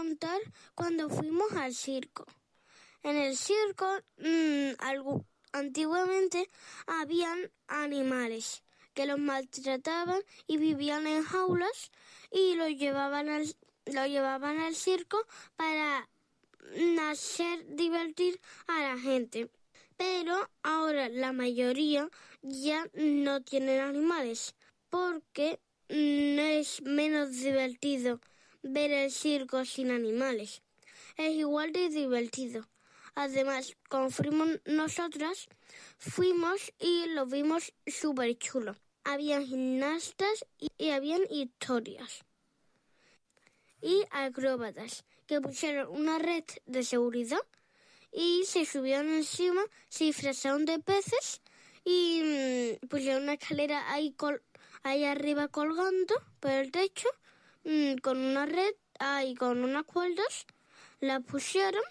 contar cuando fuimos al circo. En el circo, antiguamente, habían animales que los maltrataban y vivían en jaulas y los llevaban al circo para hacer divertir a la gente. Pero ahora la mayoría ya no tienen animales porque es menos divertido ver el circo sin animales. Es igual de divertido. Además, como fuimos nosotras, fuimos y lo vimos súper chulo. Habían gimnastas y habían historias. Y acróbatas que pusieron una red de seguridad y se subieron encima, se disfrazaron de peces y pusieron una escalera ahí arriba colgando por el techo con una red ahí con unas cuerdas, la pusieron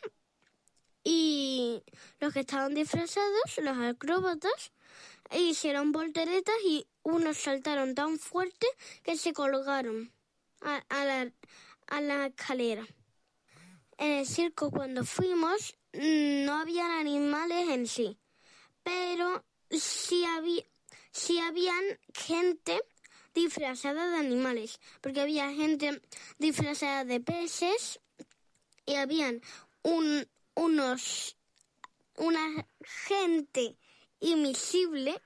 y los que estaban disfrazados, los acróbatas, hicieron volteretas y unos saltaron tan fuerte que se colgaron a la escalera. En el circo cuando fuimos no habían animales en sí, pero sí habían gente disfrazada de animales, porque había gente disfrazada de peces y habían una gente invisible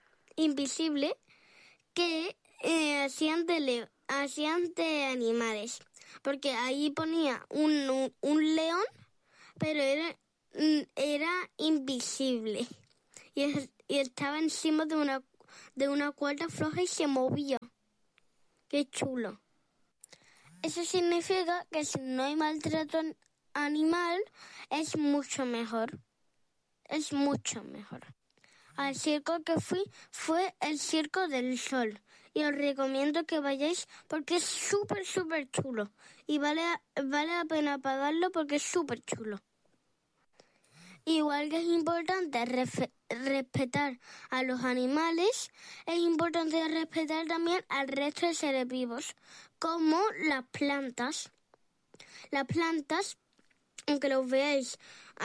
que hacían de animales, porque ahí ponía un león, pero era invisible y estaba encima de una cuerda floja y se movía. ¡Qué chulo! Eso significa que si no hay maltrato animal, es mucho mejor. Es mucho mejor. Al circo que fui fue el Circo del Sol y os recomiendo que vayáis porque es súper, súper chulo y vale la pena pagarlo porque es súper chulo. Igual que es importante respetar a los animales, es importante respetar también al resto de seres vivos, como las plantas. Las plantas, aunque los veáis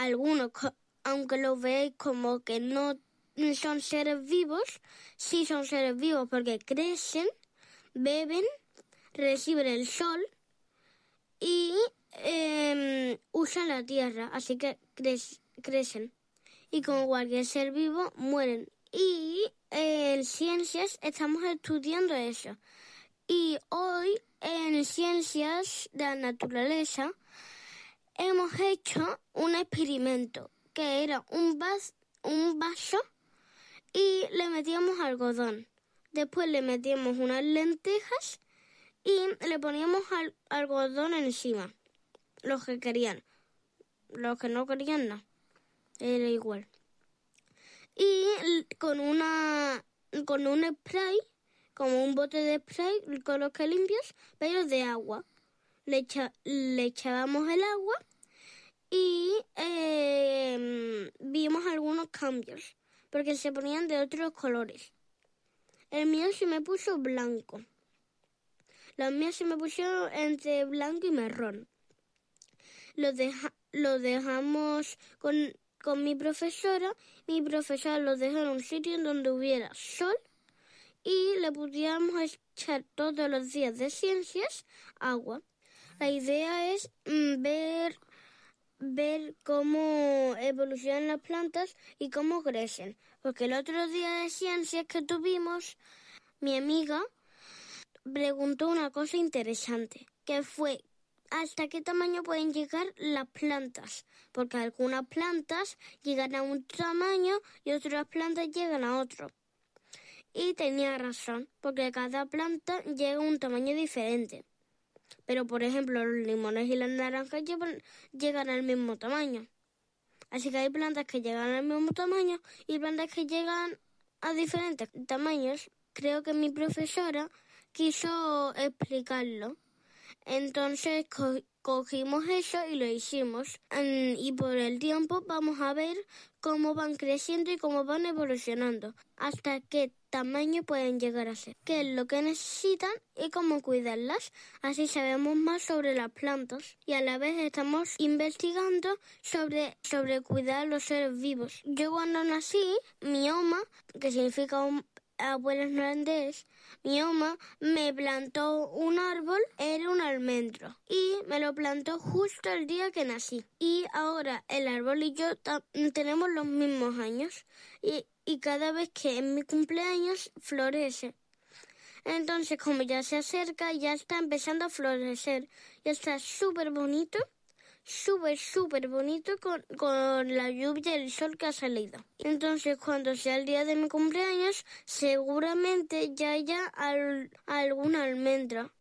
como que no son seres vivos, sí son seres vivos porque crecen, beben, reciben el sol y usan la tierra, así que crecen. Y como cualquier ser vivo, mueren. Y en ciencias estamos estudiando eso. Y hoy en ciencias de la naturaleza hemos hecho un experimento que era un vaso y le metíamos algodón. Después le metíamos unas lentejas y le poníamos algodón encima. Los que querían. Los que no querían, no. Era igual. Y con un spray, como un bote de spray, con los que limpios, pero de agua. Le echábamos el agua y vimos algunos cambios, porque se ponían de otros colores. El mío se me puso blanco. Los míos se me pusieron entre blanco y marrón. Lo dejamos con mi profesora. Mi profesora lo dejó en un sitio en donde hubiera sol y le pudiéramos echar todos los días de ciencias agua. La idea es ver cómo evolucionan las plantas y cómo crecen. Porque el otro día de ciencias que tuvimos, mi amiga preguntó una cosa interesante, que fue ¿hasta qué tamaño pueden llegar las plantas? Porque algunas plantas llegan a un tamaño y otras plantas llegan a otro. Y tenía razón, porque cada planta llega a un tamaño diferente. Pero, por ejemplo, los limones y las naranjas llegan al mismo tamaño. Así que hay plantas que llegan al mismo tamaño y plantas que llegan a diferentes tamaños. Creo que mi profesora quiso explicarlo. Entonces cogimos eso y lo hicimos. Y por el tiempo vamos a ver cómo van creciendo y cómo van evolucionando. Hasta qué tamaño pueden llegar a ser, qué es lo que necesitan y cómo cuidarlas. Así sabemos más sobre las plantas y a la vez estamos investigando sobre cuidar a los seres vivos. Yo cuando nací, mi oma, que significa abuelo en holandés, mi oma me plantó un árbol, era un almendro, y me lo plantó justo el día que nací. Y ahora el árbol y yo tenemos los mismos años y cada vez que es mi cumpleaños florece. Entonces, como ya se acerca, ya está empezando a florecer. Y está súper bonito, súper bonito con la lluvia y el sol que ha salido. Entonces, cuando sea el día de mi cumpleaños, seguramente ya haya alguna almendra.